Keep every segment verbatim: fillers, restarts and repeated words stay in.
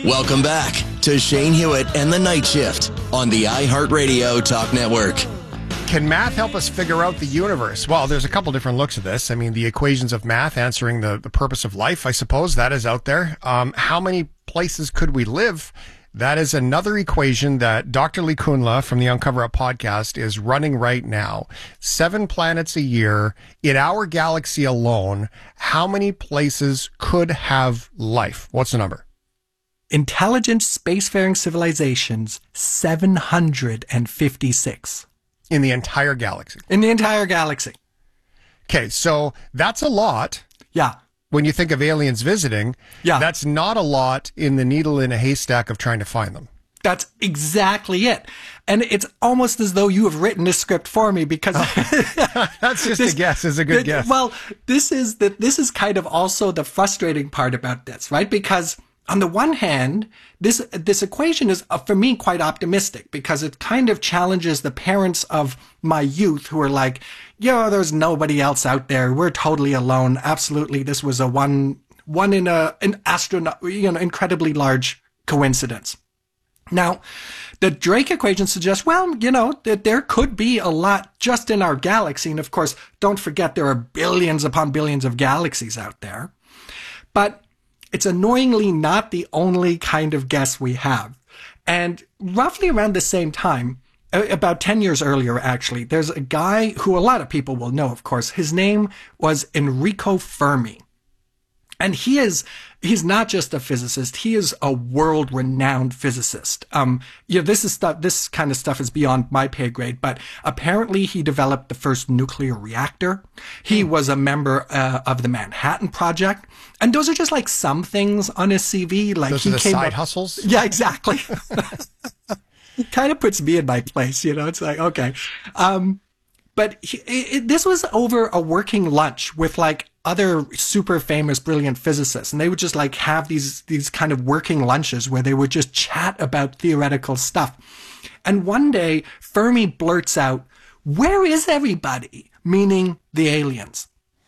Welcome back to Shane Hewitt and the Night Shift on the iHeartRadio Talk Network. Can math help us figure out the universe? Well, there's a couple different looks at this. I mean, the equations of math answering the, the purpose of life, I suppose, that is out there. Um, how many places could we live? That is another equation that Doctor Lee Kunla from the Uncover Up podcast is running right now. Seven planets a year in our galaxy alone. How many places could have life? What's the number? Intelligent spacefaring civilizations, seven hundred fifty-six. In the entire galaxy? In the entire galaxy. Okay, so that's a lot. Yeah. When you think of aliens visiting, yeah. That's not a lot in the needle in a haystack of trying to find them. That's exactly it. And it's almost as though you have written this script for me because oh. That's just this, a guess. Is a good the, guess. Well, this is the, this is kind of also the frustrating part about this, right? Because on the one hand, this this equation is, uh, for me, quite optimistic because it kind of challenges the parents of my youth who are like, yo, there's nobody else out there. We're totally alone. Absolutely. This was a one one in a an astronaut, you know, incredibly large coincidence. Now, the Drake equation suggests, well, you know, that there could be a lot just in our galaxy. And of course, don't forget there are billions upon billions of galaxies out there. But it's annoyingly not the only kind of guess we have. And roughly around the same time, about ten years earlier, actually, there's a guy who a lot of people will know, of course. His name was Enrico Fermi. And he is, he's not just a physicist, he is a world-renowned physicist. Um, you know, this is stuff, this kind of stuff is beyond my pay grade, but apparently he developed the first nuclear reactor. He was a member uh, of the Manhattan Project. And those are just like some things on his C V. Like those he are the came side up, hustles? Yeah, exactly. It kind of puts me in my place, you know, it's like, okay. Um, but he, it, this was over a working lunch with like other super famous, brilliant physicists. And they would just like have these, these kind of working lunches where they would just chat about theoretical stuff. And one day Fermi blurts out, where is everybody? Meaning the aliens.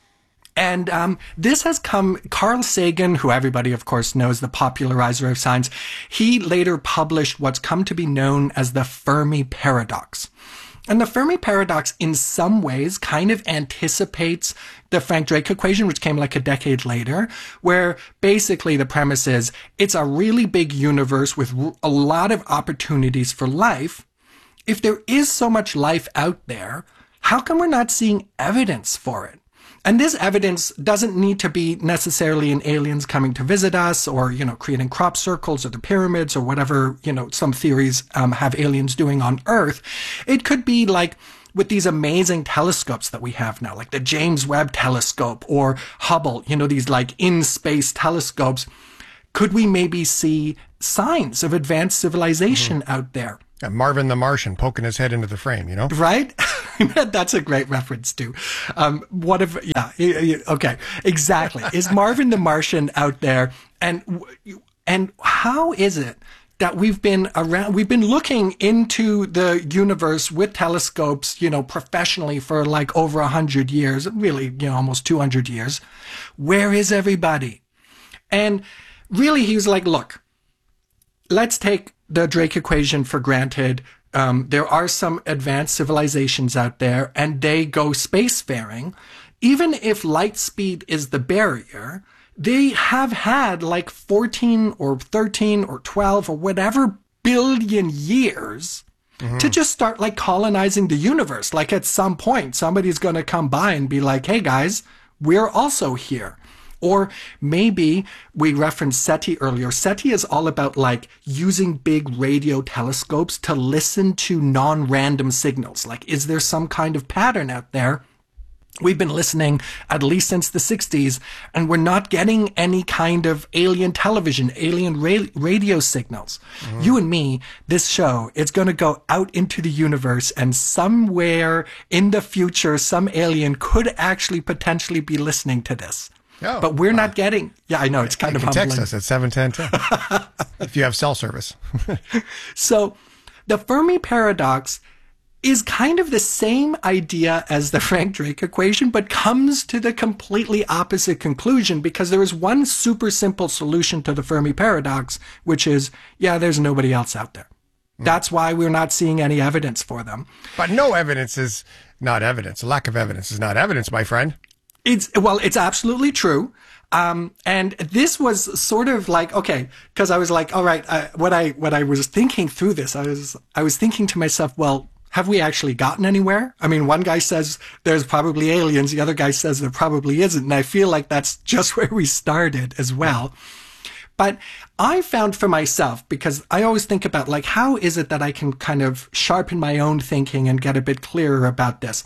And um, this has come, Carl Sagan, who everybody, of course, knows, the popularizer of science, he later published what's come to be known as the Fermi paradox. And the Fermi paradox, in some ways, kind of anticipates the Frank Drake equation, which came like a decade later, where basically the premise is it's a really big universe with a lot of opportunities for life. If there is so much life out there, how come we're not seeing evidence for it? And this evidence doesn't need to be necessarily in aliens coming to visit us or, you know, creating crop circles or the pyramids or whatever, you know, some theories um, have aliens doing on Earth. It could be like with these amazing telescopes that we have now, like the James Webb Telescope or Hubble, you know, these like in-space telescopes. Could we maybe see signs of advanced civilization mm-hmm. out there? Yeah, Marvin the Martian poking his head into the frame, you know? Right? That's a great reference too. Um, what if, yeah, okay, exactly. Is Marvin the Martian out there? And, and how is it that we've been around, we've been looking into the universe with telescopes, you know, professionally for like over a hundred years, really, you know, almost two hundred years. Where is everybody? And really, he was like, look, let's take the Drake equation for granted. Um, there are some advanced civilizations out there and they go spacefaring. Even if light speed is the barrier, they have had like fourteen or thirteen or twelve or whatever billion years mm-hmm. to just start like colonizing the universe. Like at some point, somebody's going to come by and be like, hey guys, we're also here. Or maybe we referenced SETI earlier. SETI is all about like using big radio telescopes to listen to non-random signals. Like, is there some kind of pattern out there? We've been listening at least since the sixties, and we're not getting any kind of alien television, alien ra- radio signals. Mm-hmm. You and me, this show, it's going to go out into the universe, and somewhere in the future, some alien could actually potentially be listening to this. Oh, but we're not getting, yeah, I know, it's kind you of can humbling. Text us at seven ten ten if you have cell service. So the Fermi paradox is kind of the same idea as the Frank Drake equation, but comes to the completely opposite conclusion because there is one super simple solution to the Fermi paradox, which is, yeah, there's nobody else out there. Mm. That's why we're not seeing any evidence for them. But no evidence is not evidence. A lack of evidence is not evidence, my friend. It's, well, it's absolutely true. Um, and this was sort of like, okay, because I was like, all right, uh, what I, what I was thinking through this, I was, I was thinking to myself, well, have we actually gotten anywhere? I mean, one guy says there's probably aliens. The other guy says there probably isn't. And I feel like that's just where we started as well. But I found for myself, because I always think about like, how is it that I can kind of sharpen my own thinking and get a bit clearer about this?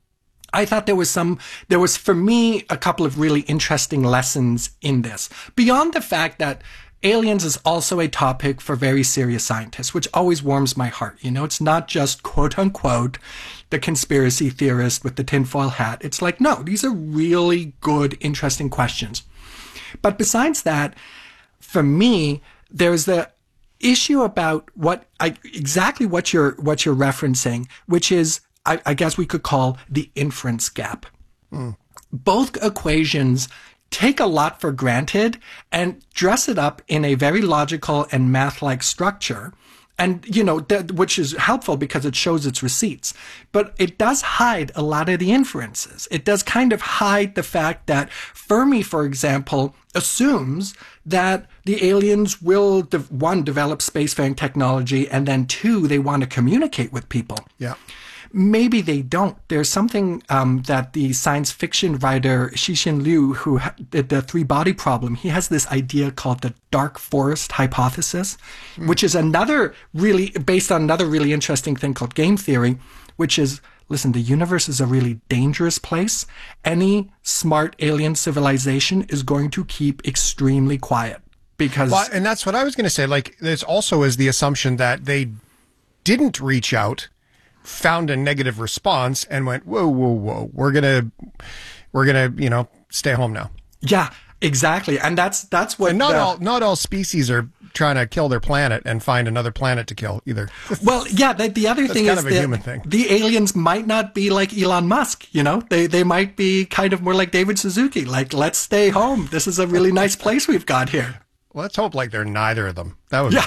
I thought there was some, there was for me a couple of really interesting lessons in this. Beyond the fact that aliens is also a topic for very serious scientists, which always warms my heart. You know, it's not just quote unquote the conspiracy theorist with the tinfoil hat. It's like, no, these are really good, interesting questions. But besides that, for me, there's the issue about what I, exactly what you're, what you're referencing, which is, I, I guess we could call the inference gap. Mm. Both equations take a lot for granted and dress it up in a very logical and math-like structure. And, you know, th- which is helpful because it shows its receipts. But it does hide a lot of the inferences. It does kind of hide the fact that Fermi, for example, assumes that the aliens will, de- one, develop spacefaring technology, and then two, they want to communicate with people. Yeah. Maybe they don't. There's something um, that the science fiction writer Cixin Liu, who ha- did the three-body problem, he has this idea called the dark forest hypothesis, mm. which is another really, based on another really interesting thing called game theory, which is, listen, the universe is a really dangerous place. Any smart alien civilization is going to keep extremely quiet because... Well, and that's what I was going to say. Like, there's also is the assumption that they didn't reach out, found a negative response and went, whoa, whoa, whoa, we're going to, we're going to, you know, stay home now. Yeah, exactly. And that's, that's what, and not the, all, not all species are trying to kill their planet and find another planet to kill either. Well, yeah, the, the other thing kind is of a that human thing. The aliens might not be like Elon Musk, you know, they, they might be kind of more like David Suzuki, like, let's stay home. This is a really nice place we've got here. Let's hope like they're neither of them. That would be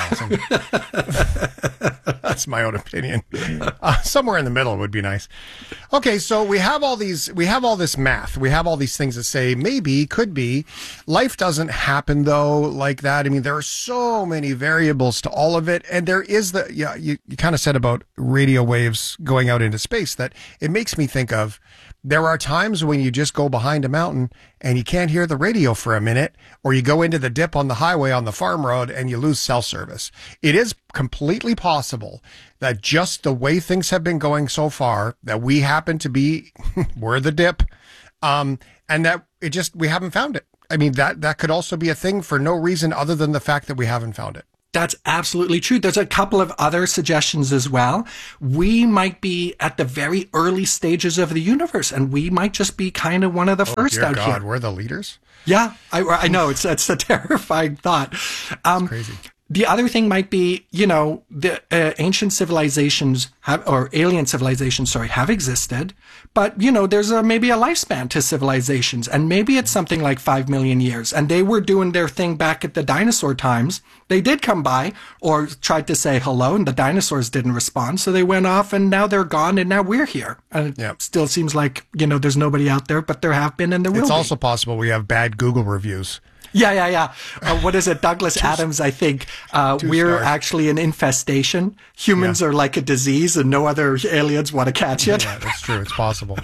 yeah. awesome. That's my own opinion. Uh, somewhere in the middle would be nice. Okay, so we have all these, we have all this math. We have all these things that say maybe, could be. Life doesn't happen though like that. I mean, there are so many variables to all of it. And there is the, yeah, you, you kind of said about radio waves going out into space that it makes me think of, there are times when you just go behind a mountain and you can't hear the radio for a minute, or you go into the dip on the highway on the farm road and you lose cell service. It is completely possible that just the way things have been going so far, that we happen to be, we're the dip, um, and that it just, we haven't found it. I mean, that, that could also be a thing for no reason other than the fact that we haven't found it. That's absolutely true. There's a couple of other suggestions as well. We might be at the very early stages of the universe, and we might just be kind of one of the oh, first dear out God, here. We're the leaders? Yeah, I, I know. It's, it's a terrifying thought. Um, crazy. The other thing might be, you know, the uh, ancient civilizations have, or alien civilizations, sorry, have existed, but, you know, there's a, maybe a lifespan to civilizations, and maybe it's something like five million years, and they were doing their thing back at the dinosaur times. They did come by or tried to say hello, and the dinosaurs didn't respond, so they went off, and now they're gone, and now we're here. And it yep. still seems like, you know, there's nobody out there, but there have been, and there will It's be. also possible we have bad Google reviews. Yeah, yeah, yeah. Uh, what is it? Douglas Adams, I think. Uh, we're stars. actually an infestation. Humans yeah. are like a disease and no other aliens want to catch it. Yeah, that's true. It's possible.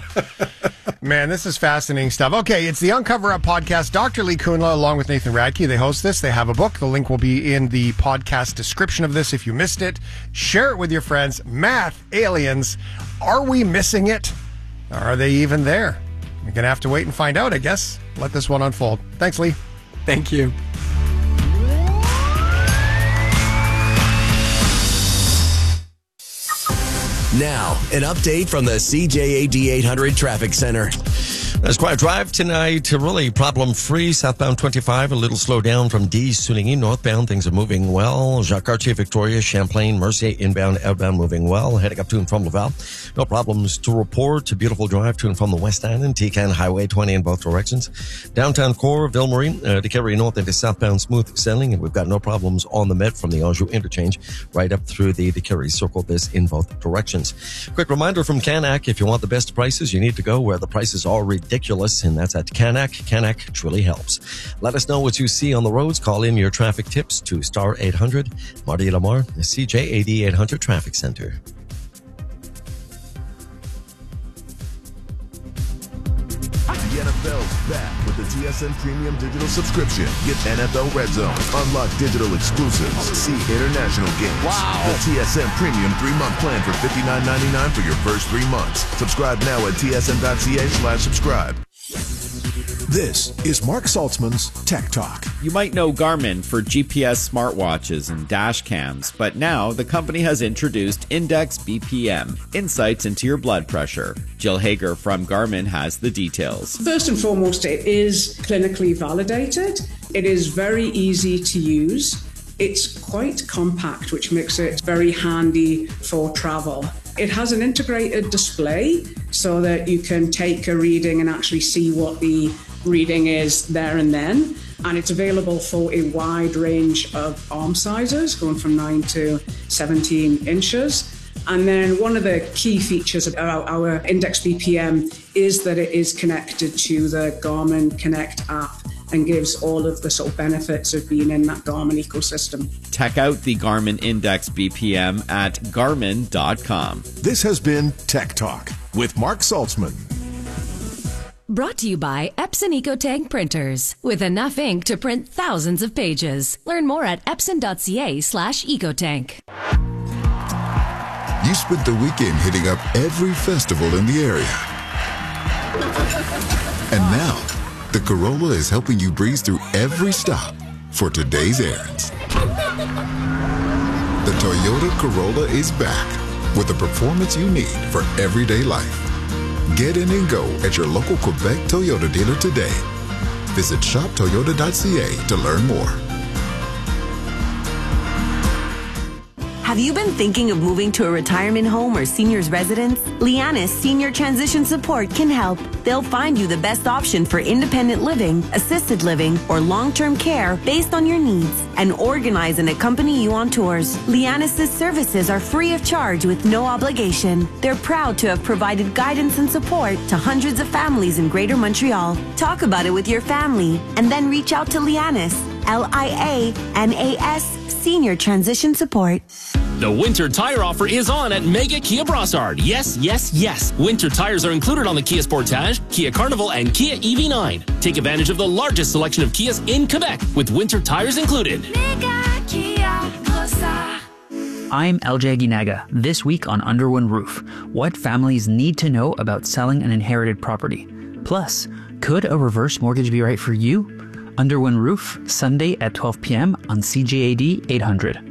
Man, this is fascinating stuff. Okay, it's the Uncover Up podcast. Doctor Lee Kunla, along with Nathan Radke, they host this. They have a book. The link will be in the podcast description of this if you missed it. Share it with your friends. Math, aliens, are we missing it? Or are they even there? We're going to have to wait and find out, I guess. Let this one unfold. Thanks, Lee. Thank you. Now, an update from the C J A D eight hundred Traffic Center. Nice quiet drive tonight. Really problem-free. Southbound twenty-five, a little slow down from D. Suligny. Northbound, things are moving well. Jacques Cartier, Victoria, Champlain, Mercier, inbound, outbound, moving well. Heading up to and from Laval. No problems to report. A beautiful drive to and from the West Island. T-Can Highway twenty in both directions. Downtown core, Ville-Marie, uh, to carry north into southbound, smooth sailing. And we've got no problems on the Met from the Anjou interchange right up through the DeCarry Circle. This in both directions. Quick reminder from Canac, if you want the best prices, you need to go where the prices are ridiculous, and that's at Canac. Canac truly helps. Let us know what you see on the roads. Call in your traffic tips to star eight hundred. Marty Lamar, C J A D eight hundred Traffic Center. The N F L's back with the T S N Premium Digital Subscription. Get N F L Red Zone, unlock digital exclusives, see international games. Wow. The T S N Premium three-month plan for fifty-nine ninety-nine for your first three months. Subscribe now at tsn.ca slash subscribe. This is Mark Saltzman's Tech Talk. You might know Garmin for G P S smartwatches and dash cams, but now the company has introduced Index B P M, insights into your blood pressure. Jill Hager from Garmin has the details. First and foremost, it is clinically validated. It is very easy to use. It's quite compact, which makes it very handy for travel. It has an integrated display so that you can take a reading and actually see what the reading is there and then. And it's available for a wide range of arm sizes, going from nine to seventeen inches. And then one of the key features about our Index B P M is that it is connected to the Garmin Connect app and gives all of the sort of benefits of being in that Garmin ecosystem. Check out the Garmin Index B P M at garmin dot com. This has been Tech Talk with Mark Saltzman. Brought to you by Epson EcoTank printers. With enough ink to print thousands of pages. Learn more at epson.ca slash ecotank. You spent the weekend hitting up every festival in the area. And now, the Corolla is helping you breeze through every stop for today's errands. The Toyota Corolla is back with the performance you need for everyday life. Get in and go at your local Quebec Toyota dealer today. Visit shop toyota dot c a to learn more. Have you been thinking of moving to a retirement home or senior's residence? Lianis Senior Transition Support can help. They'll find you the best option for independent living, assisted living, or long-term care based on your needs and organize and accompany you on tours. Lianis' services are free of charge with no obligation. They're proud to have provided guidance and support to hundreds of families in Greater Montreal. Talk about it with your family and then reach out to Lianis, L I A N A S, Senior Transition Support. The winter tire offer is on at Mega Kia Brossard. Yes, yes, yes. Winter tires are included on the Kia Sportage, Kia Carnival, and Kia E V nine. Take advantage of the largest selection of Kias in Quebec with winter tires included. Mega Kia Brossard. I'm L J Ginaga. This week on Under One Roof, what families need to know about selling an inherited property. Plus, could a reverse mortgage be right for you? Under One Roof, Sunday at twelve p.m. on C J A D eight hundred.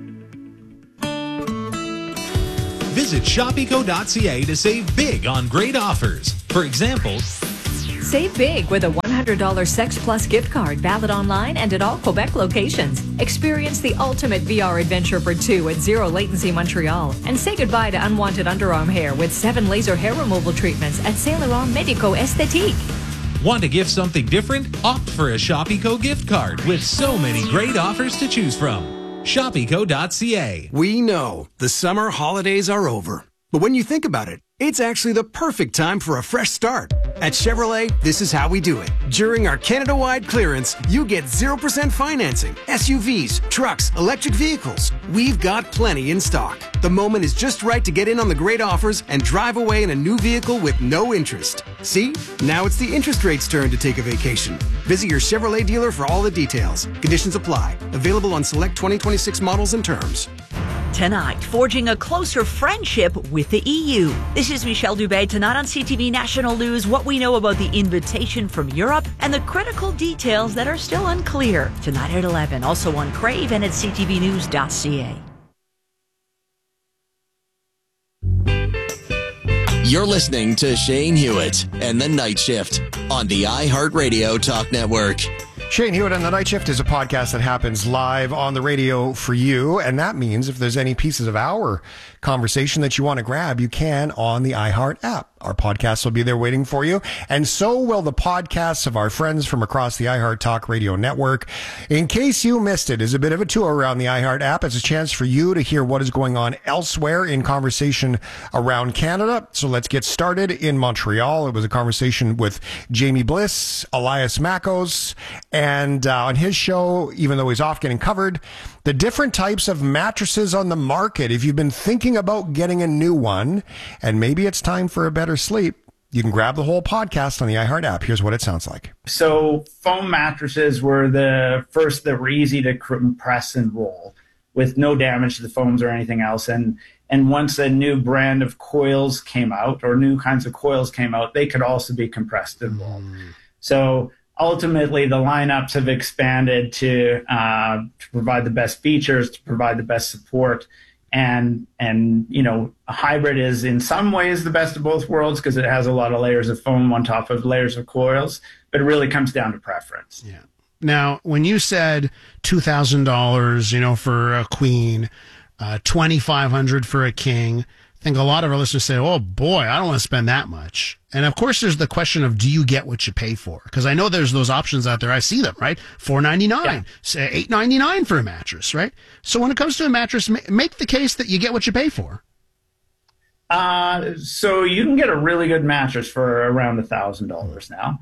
Visit shop eco dot c a to save big on great offers. For example, save big with a one hundred dollars Sex Plus gift card valid online and at all Quebec locations. Experience the ultimate V R adventure for two at Zero Latency Montreal. And say goodbye to unwanted underarm hair with seven laser hair removal treatments at Saint Laurent Medico Esthétique. Want to gift something different? Opt for a Shop Eco gift card with so many great offers to choose from. shop eco dot c a. We know the summer holidays are over, but when you think about it, it's actually the perfect time for a fresh start. At Chevrolet, this is how we do it. During our Canada-wide clearance, you get zero percent financing, S U Vs, trucks, electric vehicles. We've got plenty in stock. The moment is just right to get in on the great offers and drive away in a new vehicle with no interest. See? Now it's the interest rate's turn to take a vacation. Visit your Chevrolet dealer for all the details. Conditions apply. Available on select twenty twenty-six models and terms. Tonight, forging a closer friendship with the E U. This is Michelle Dubé. Tonight on C T V National News, what we know about the invitation from Europe and the critical details that are still unclear. Tonight at eleven, also on Crave and at c t v news dot c a. You're listening to Shane Hewitt and the Night Shift on the iHeartRadio Talk Network. Shane Hewitt and the Night Shift is a podcast that happens live on the radio for you. And that means if there's any pieces of our conversation that you want to grab, you can on the iHeart app. Our podcast will be there waiting for you. And so will the podcasts of our friends from across the iHeart Talk Radio Network. In case you missed it, it's a bit of a tour around the iHeart app. It's a chance for you to hear what is going on elsewhere in conversation around Canada. So let's get started in Montreal. It was a conversation with Jamie Bliss, Elias Makos, and uh, on his show, even though he's off getting covered, the different types of mattresses on the market. If you've been thinking about getting a new one, and maybe it's time for a better sleep, you can grab the whole podcast on the iHeart app. Here's what it sounds like. So foam mattresses were the first that were easy to compress and roll with no damage to the foams or anything else. And and once a new brand of coils came out, or new kinds of coils came out, they could also be compressed and rolled. Mm. So ultimately, the lineups have expanded to uh, to provide the best features, to provide the best support, and and you know, a hybrid is in some ways the best of both worlds because it has a lot of layers of foam on top of layers of coils. But it really comes down to preference. Yeah. Now, when you said two thousand dollars, you know, for a queen, uh, twenty five hundred for a king, I think a lot of our listeners say, "Oh boy, I don't want to spend that much." And of course, there's the question of, do you get what you pay for? Because I know there's those options out there. I see them, right? four ninety-nine, yeah. eight ninety-nine for a mattress, right? So when it comes to a mattress, make the case that you get what you pay for. Uh, so you can get a really good mattress for around a thousand dollars now.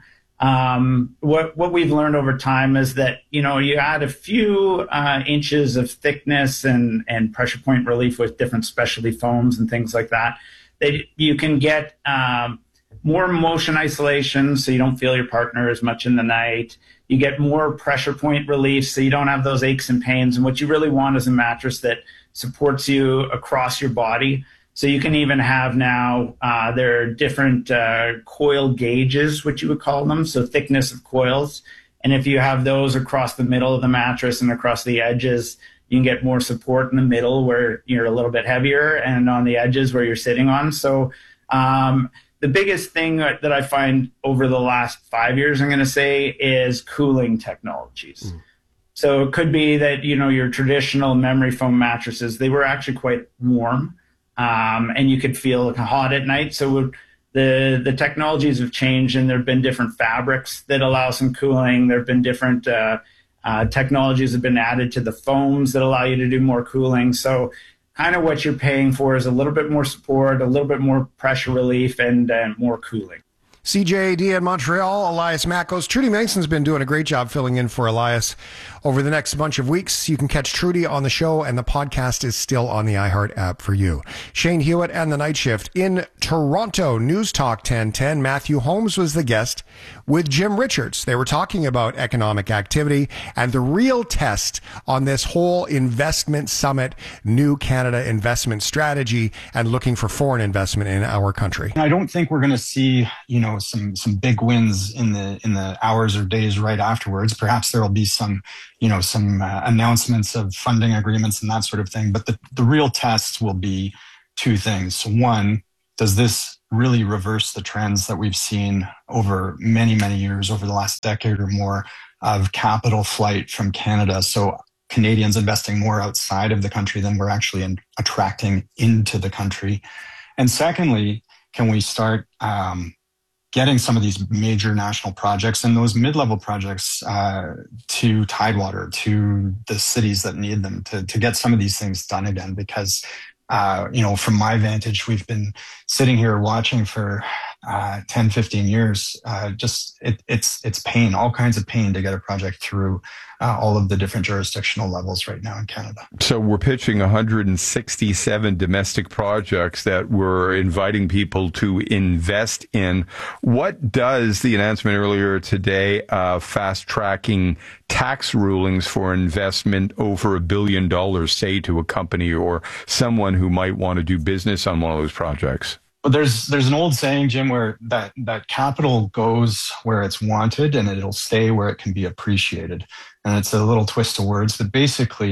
Um, what what we've learned over time is that, you know, you add a few uh, inches of thickness and and pressure point relief with different specialty foams and things like that, that you can get um, more motion isolation, so you don't feel your partner as much in the night. You get more pressure point relief, so you don't have those aches and pains. And what you really want is a mattress that supports you across your body. So you can even have now, uh, there are different uh, coil gauges, what you would call them, so thickness of coils. And if you have those across the middle of the mattress and across the edges, you can get more support in the middle where you're a little bit heavier, and on the edges where you're sitting on. So um, the biggest thing that I find over the last five years, I'm going to say, is cooling technologies. Mm. So it could be that, you know, your traditional memory foam mattresses, they were actually quite warm. Um, and you could feel hot at night. So the the technologies have changed, and there have been different fabrics that allow some cooling. There have been different uh, uh, technologies that have been added to the foams that allow you to do more cooling. So kind of what you're paying for is a little bit more support, a little bit more pressure relief, and uh, more cooling. C J A D in Montreal, Elias Makos. Trudy Mason's been doing a great job filling in for Elias over the next bunch of weeks. You can catch Trudy on the show, and the podcast is still on the iHeart app for you. Shane Hewitt and the Night Shift in Toronto. News Talk ten ten. Matthew Holmes was the guest with Jim Richards. They were talking about economic activity and the real test on this whole investment summit, new Canada investment strategy, and looking for foreign investment in our country. I don't think we're going to see, you know, some some big wins in the in the hours or days right afterwards. Perhaps there will be some, you know, some uh, announcements of funding agreements and that sort of thing. But the, the real tests will be two things. One, does this really reverse the trends that we've seen over many, many years, over the last decade or more, of capital flight from Canada? So Canadians investing more outside of the country than we're actually in, attracting into the country. And secondly, can we start um, getting some of these major national projects and those mid-level projects uh, to Tidewater, to the cities that need them, to, to get some of these things done again? Because, uh, you know, from my vantage, we've been sitting here watching for uh, ten, fifteen years. Uh, just it, it's it's pain, all kinds of pain to get a project through uh, all of the different jurisdictional levels right now in Canada. So we're pitching one hundred sixty-seven domestic projects that we're inviting people to invest in. What does the announcement earlier today, uh, fast-tracking tax rulings for investment over a billion dollars say to a company or someone who might want to do business on one of those projects? But there's there's an old saying, Jim, where that, that capital goes where it's wanted and it'll stay where it can be appreciated. And it's a little twist of words, but basically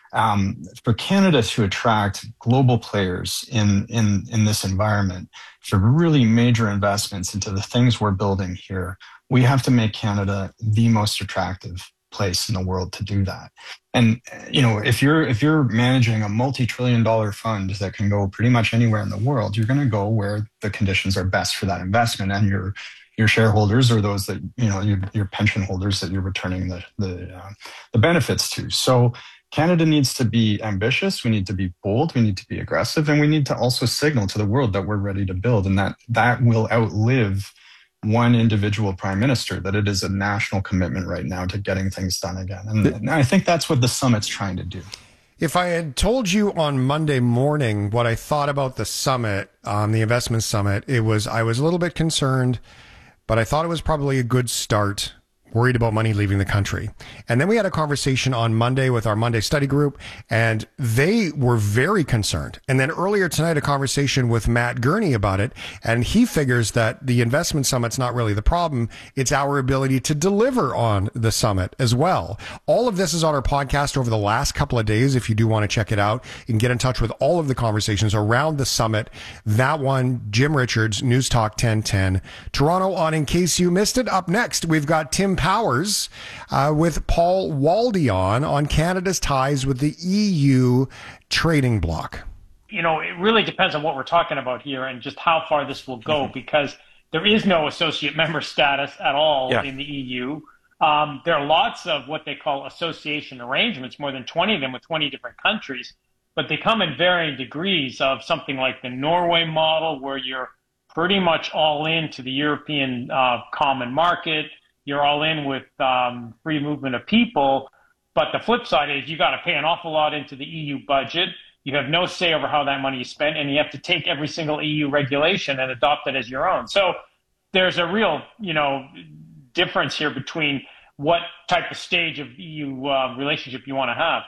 Um, for Canada to attract global players in, in, in this environment, for really major investments into the things we're building here, we have to make Canada the most attractive place in the world to do that. And, you know, if you're, if you're managing a multi-trillion dollar fund that can go pretty much anywhere in the world, you're going to go where the conditions are best for that investment, and your, your shareholders or those that, you know, your, your pension holders that you're returning the, the, uh, the benefits to. So Canada needs to be ambitious. We need to be bold. We need to be aggressive, and we need to also signal to the world that we're ready to build, and that that will outlive one individual prime minister, that it is a national commitment right now to getting things done again. And, and I think that's what the summit's trying to do. If I had told you on Monday morning what I thought about the summit, um, the investment summit, it was, I was a little bit concerned, but I thought it was probably a good start. Worried about money leaving the country. And then we had a conversation on Monday with our Monday study group, and they were very concerned. And then earlier tonight, a conversation with Matt Gurney about it, and he figures that the investment summit's not really the problem. It's our ability to deliver on the summit as well. All of this is on our podcast over the last couple of days. If you do want to check it out, you can get in touch with all of the conversations around the summit. That one, Jim Richards, News Talk ten ten. Toronto on In Case You Missed It. Up next, we've got Tim Powers uh, with Paul Waldie on on Canada's ties with the E U trading bloc. You know, it really depends on what we're talking about here and just how far this will go, mm-hmm. because there is no associate member status at all yeah. in the E U. Um, there are lots of what they call association arrangements, more than twenty of them with twenty different countries, but they come in varying degrees of something like the Norway model, where you're pretty much all into the European uh, common market. You're all in with um, free movement of people. But the flip side is you got to pay an awful lot into the E U budget. You have no say over how that money is spent, and you have to take every single E U regulation and adopt it as your own. So there's a real, you know, difference here between what type of stage of E U uh, relationship you want to have.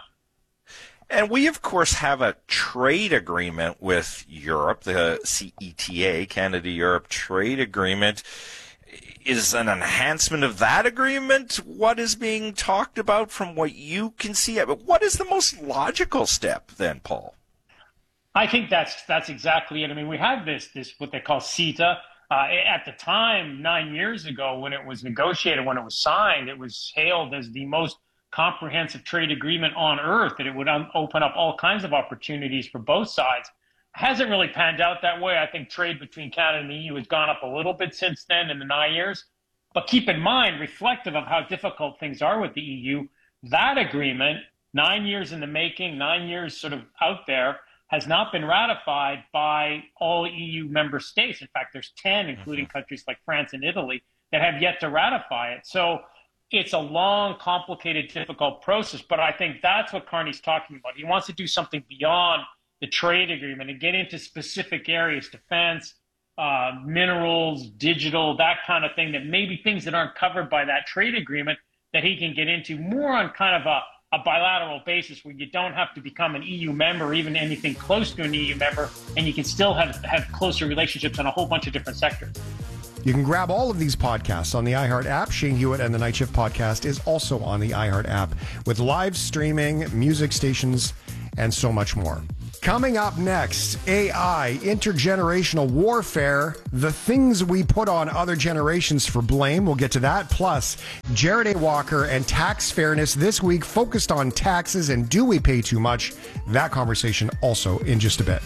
And we, of course, have a trade agreement with Europe, the C E T A, Canada-Europe Trade Agreement. Is an enhancement of that agreement what is being talked about from what you can see? What is the most logical step then, Paul? I think that's that's exactly it. I mean, we have this, this what they call CETA. Uh, at the time, nine years ago, when it was negotiated, when it was signed, it was hailed as the most comprehensive trade agreement on earth, that it would un- open up all kinds of opportunities for both sides. Hasn't really panned out that way. I think trade between Canada and the E U has gone up a little bit since then in the nine years. But keep in mind, reflective of how difficult things are with the E U, that agreement, nine years in the making, nine years sort of out there, has not been ratified by all E U member states. In fact, there's ten, including mm-hmm. countries like France and Italy, that have yet to ratify it. So it's a long, complicated, difficult process. But I think that's what Carney's talking about. He wants to do something beyond the trade agreement and get into specific areas, defense, uh, minerals, digital, that kind of thing, that maybe things that aren't covered by that trade agreement that he can get into more on kind of a, a bilateral basis, where you don't have to become an E U member or even anything close to an E U member, and you can still have, have closer relationships on a whole bunch of different sectors. You can grab all of these podcasts on the iHeart app. Shane Hewitt and the Night Shift podcast is also on the iHeart app, with live streaming, music stations, and so much more. Coming up next, A I, intergenerational warfare, the things we put on other generations for blame. We'll get to that. Plus, Jared A. Walker and tax fairness this week, focused on taxes and do we pay too much? That conversation also in just a bit.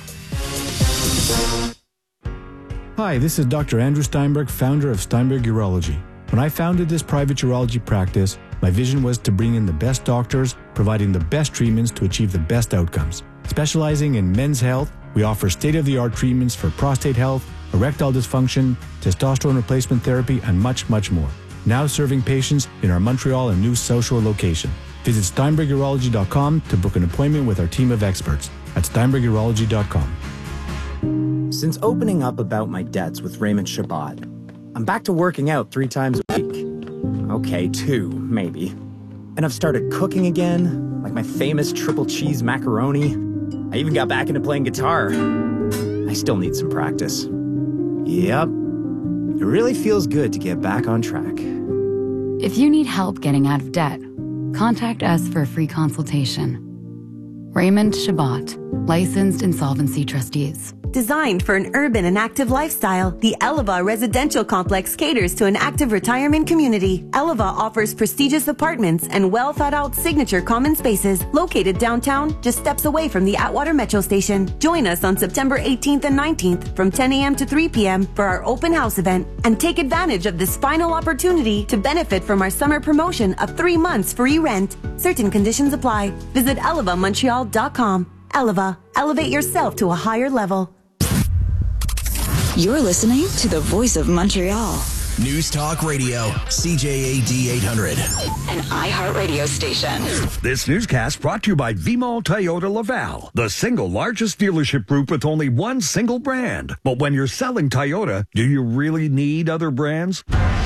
Hi, this is Doctor Andrew Steinberg, founder of Steinberg Urology. When I founded this private urology practice, my vision was to bring in the best doctors, providing the best treatments to achieve the best outcomes. Specializing in men's health, we offer state-of-the-art treatments for prostate health, erectile dysfunction, testosterone replacement therapy, and much, much more. Now serving patients in our Montreal and New South Shore location. Visit steinberg urology dot com to book an appointment with our team of experts at steinberg urology dot com. Since opening up about my debts with Raymond Chabot, I'm back to working out three times a week. Okay, two, maybe. And I've started cooking again, like my famous triple cheese macaroni. I even got back into playing guitar. I still need some practice. Yep. It really feels good to get back on track. If you need help getting out of debt, contact us for a free consultation. Raymond Shabbat, licensed insolvency trustees. Designed for an urban and active lifestyle, the Eleva Residential Complex caters to an active retirement community. Eleva offers prestigious apartments and well-thought-out signature common spaces located downtown, just steps away from the Atwater Metro Station. Join us on September eighteenth and nineteenth from ten a.m. to three p.m. for our open house event, and take advantage of this final opportunity to benefit from our summer promotion of three months free rent. Certain conditions apply. Visit eleva montreal dot com. Eleva, elevate yourself to a higher level. You're listening to the Voice of Montreal. News Talk Radio, C J A D eight hundred. An iHeartRadio station. This newscast brought to you by V-Mall Toyota Laval, the single largest dealership group with only one single brand. But when you're selling Toyota, do you really need other brands?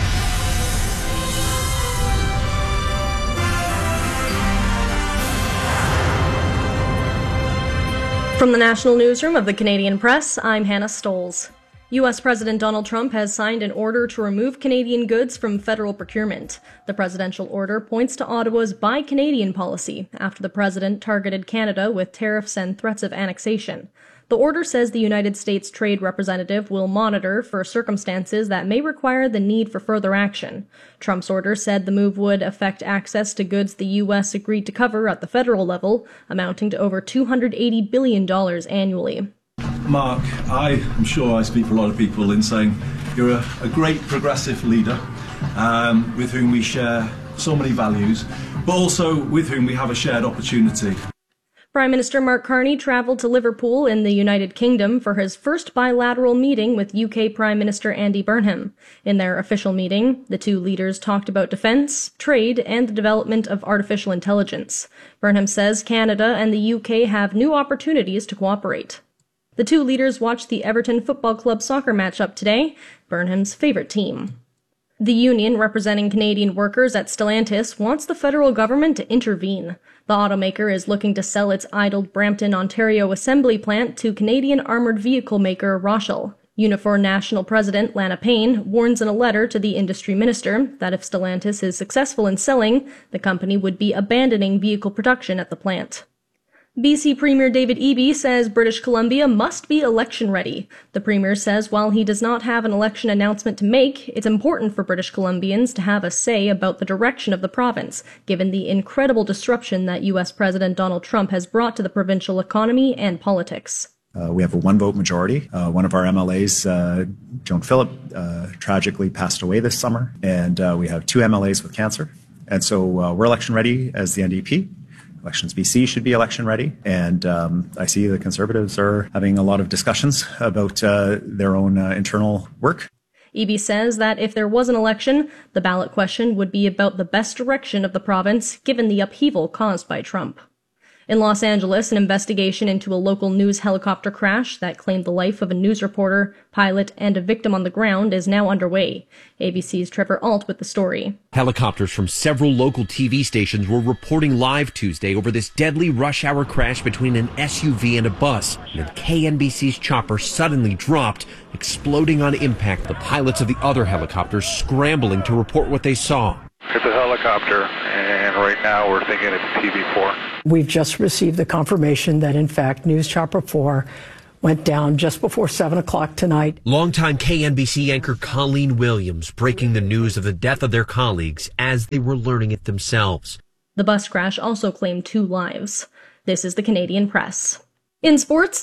From the National Newsroom of the Canadian Press, I'm Hannah Stoles. U S President Donald Trump has signed an order to remove Canadian goods from federal procurement. The presidential order points to Ottawa's Buy Canadian policy after the president targeted Canada with tariffs and threats of annexation. The order says the United States Trade Representative will monitor for circumstances that may require the need for further action. Trump's order said the move would affect access to goods the U S agreed to cover at the federal level, amounting to over two hundred eighty billion dollars annually. Mark, I am sure I speak for a lot of people in saying you're a, a great progressive leader um, with whom we share so many values, but also with whom we have a shared opportunity. Prime Minister Mark Carney travelled to Liverpool in the United Kingdom for his first bilateral meeting with U K Prime Minister Andy Burnham. In their official meeting, the two leaders talked about defence, trade, and the development of artificial intelligence. Burnham says Canada and the U K have new opportunities to cooperate. The two leaders watched the Everton Football Club soccer matchup today, Burnham's favourite team. The union representing Canadian workers at Stellantis wants the federal government to intervene. The automaker is looking to sell its idled Brampton, Ontario assembly plant to Canadian armoured vehicle maker Rochelle. Unifor National President Lana Payne warns in a letter to the industry minister that if Stellantis is successful in selling, the company would be abandoning vehicle production at the plant. B C Premier David Eby says British Columbia must be election-ready. The Premier says while he does not have an election announcement to make, it's important for British Columbians to have a say about the direction of the province, given the incredible disruption that U S President Donald Trump has brought to the provincial economy and politics. Uh, we have a one-vote majority. Uh, one of our M L As, uh, Joan Phillip, uh, tragically passed away this summer, and uh, we have two M L As with cancer. And so uh, we're election-ready as the N D P. Elections B C should be election ready, and um, I see the Conservatives are having a lot of discussions about uh, their own uh, internal work. Eby says that if there was an election, the ballot question would be about the best direction of the province, given the upheaval caused by Trump. In Los Angeles, an investigation into a local news helicopter crash that claimed the life of a news reporter, pilot, and a victim on the ground is now underway. A B C's Trevor Alt with the story. Helicopters from several local T V stations were reporting live Tuesday over this deadly rush hour crash between an S U V and a bus. And then K N B C's chopper suddenly dropped, exploding on impact. The pilots of the other helicopters scrambling to report what they saw. It's a helicopter, and right now we're thinking it's T V four. We've just received the confirmation that, in fact, News Chopper four went down just before seven o'clock tonight. Longtime K N B C anchor Colleen Williams breaking the news of the death of their colleagues as they were learning it themselves. The bus crash also claimed two lives. This is the Canadian Press. In sports...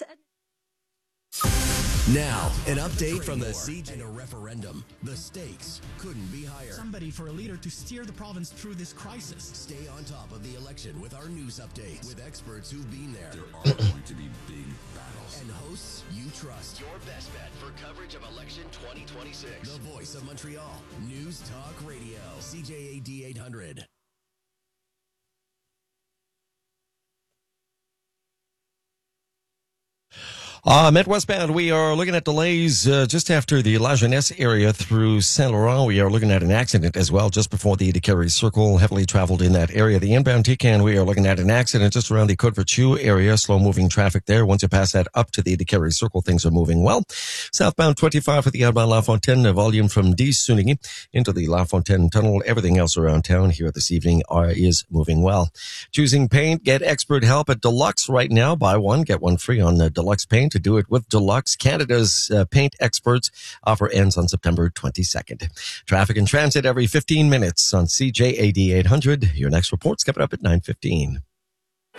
Now, an update from the siege in a referendum. The stakes couldn't be higher. Somebody for a leader to steer the province through this crisis. Stay on top of the election with our news updates with experts who've been there. There are going to be big battles. And hosts you trust. Your best bet for coverage of election twenty twenty-six. The Voice of Montreal. News Talk Radio. C J A D eight hundred. Uh, Met westbound, we are looking at delays uh, just after the La Jeunesse area through Saint Laurent. We are looking at an accident as well just before the DeCarry Circle, heavily traveled in that area. The inbound T-Can, we are looking at an accident just around the Côte Vertu area, slow-moving traffic there. Once you pass that up to the DeCarry Circle, things are moving well. Southbound twenty-five for the outbound La Fontaine, volume from D. Sunigi into the La Fontaine Tunnel. Everything else around town here this evening are, is moving well. Choosing paint, get expert help at Deluxe right now. Buy one, get one free on the Deluxe Paint. To do it with Deluxe, Canada's uh, paint experts. Offer ends on September twenty-second. Traffic and transit every fifteen minutes on C J A D eight hundred. Your next report's coming up at nine fifteen.